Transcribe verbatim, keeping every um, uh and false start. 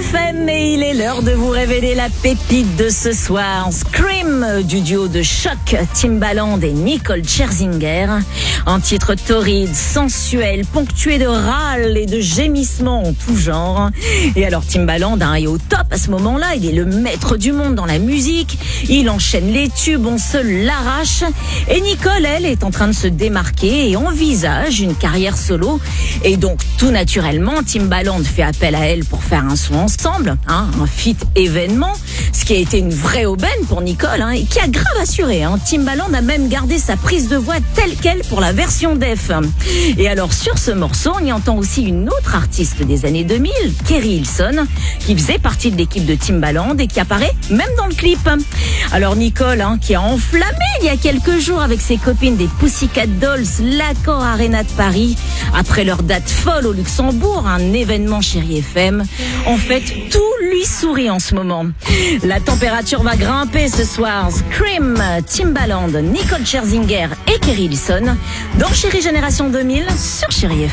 F M et il est l'heure de vous révéler la pépite de ce soir. Scream du duo de choc Timbaland et Nicole Scherzinger. Un titre torride, sensuel, ponctué de râles et de gémissements en tout genre. Et alors Timbaland hein, est au top à ce moment-là. Il est le maître du monde dans la musique. Il enchaîne les tubes, on se l'arrache. Et Nicole, elle, est en train de se démarquer et envisage une carrière solo. Et donc tout naturellement, Timbaland fait appel à elle pour faire un son ensemble, hein, un feat événement, ce qui a été une vraie aubaine pour Nicole, hein, et qui a grave assuré. Hein. Timbaland a même gardé sa prise de voix telle quelle pour la version def. Et alors sur ce morceau, on y entend aussi une autre artiste des années deux mille, Keri Hilson, qui faisait partie de l'équipe de Timbaland et qui apparaît même dans le clip. Alors Nicole, hein, qui a enflammé il y a quelques jours avec ses copines des Pussycat Dolls, l'Accor Arena de Paris, après leur date folle au Luxembourg, un événement Chérie F M. En fait, tout lui sourit en ce moment. La température va grimper ce soir. Scream, Timbaland, Nicole Scherzinger et Keri Hilson dans Chérie Génération deux mille sur Chérie F M.